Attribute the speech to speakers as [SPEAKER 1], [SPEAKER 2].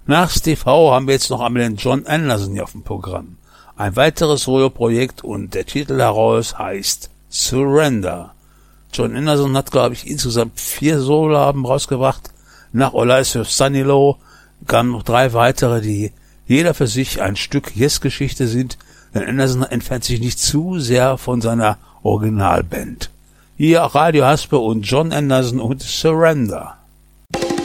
[SPEAKER 1] Nach Steve Howe haben wir jetzt noch einmal den Jon Anderson hier auf dem Programm. Ein weiteres Solo-Projekt und der Titel daraus heißt Surrender. Jon Anderson hat, glaube ich, insgesamt 4 Soloalben rausgebracht. Nach Olaus Sanilo kamen noch 3 weitere, die jeder für sich ein Stück Yes-Geschichte sind, denn Anderson entfernt sich nicht zu sehr von seiner Originalband. Hier Radio Haspe und Jon Anderson und Surrender.